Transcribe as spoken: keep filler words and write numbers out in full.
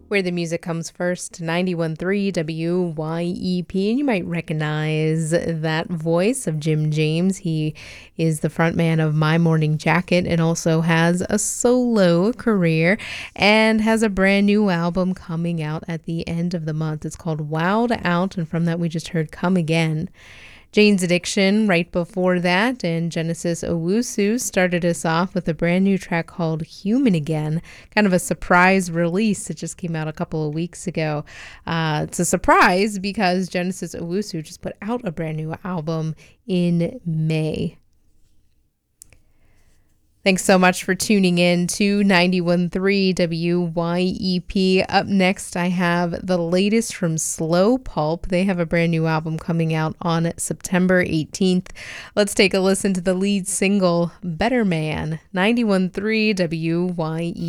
Where the music comes first, ninety-one point three W Y E P, and you might recognize that voice of Jim James. He is the frontman of My Morning Jacket and also has a solo career and has a brand new album coming out at the end of the month. It's called Wild Out, and from that we just heard Come Again. Jane's Addiction right before that, and Genesis Owusu started us off with a brand new track called Human Again, kind of a surprise release. It just came out a couple of weeks ago. Uh, it's a surprise because Genesis Owusu just put out a brand new album in May. Thanks so much for tuning in to ninety-one point three W Y E P. Up next, I have the latest from Slow Pulp. They have a brand new album coming out on September eighteenth. Let's take a listen to the lead single, Better Man, ninety-one point three W Y E P.